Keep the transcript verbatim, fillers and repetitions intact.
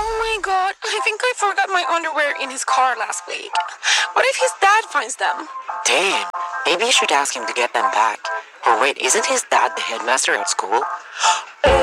Oh my god, I think I forgot my underwear in his car last week. What if his dad finds them? Damn, maybe you should ask him to get them back. Or wait, isn't his dad the headmaster at school?